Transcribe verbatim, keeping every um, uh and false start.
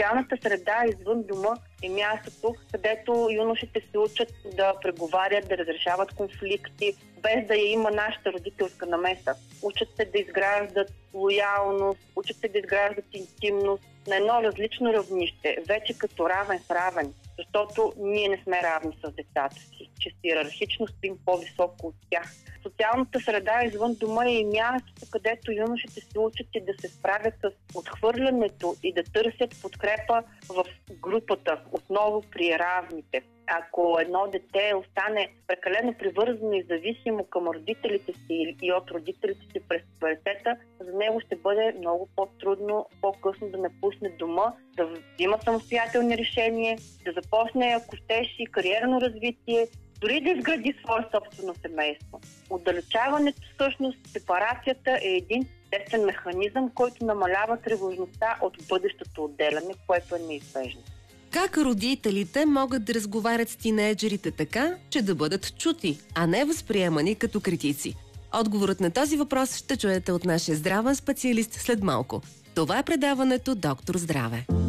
Социалната среда извън дома е мястото, където юношите се учат да преговарят, да разрешават конфликти, без да я има нашата родителска намеса. Учат се да изграждат лоялност, учат се да изграждат интимност на едно различно равнище, вече като равен с равен, защото ние не сме равни с децата си, че си иерархично стоим по-високо от тях. Социалната среда извън дома е и мястото, където юношите се учат и да се справят с отхвърлянето и да търсят подкрепа в групата, отново при равните. Ако едно дете остане прекалено привързано и зависимо към родителите си и от родителите си през пубертета, за него ще бъде много по-трудно по-късно да напусне дома, да взима самостоятелни решения, да започне, ако щеше, и кариерно развитие, дори да изгради свое собствено семейство. Отдалечаването, всъщност, сепарацията е един естествен механизъм, който намалява тревожността от бъдещото отделяне, което е неизбежно. Как родителите могат да разговарят с тинейджерите така, че да бъдат чути, а не възприемани като критици? Отговорът на този въпрос ще чуете от нашия здравен специалист след малко. Това е предаването Доктор Здраве.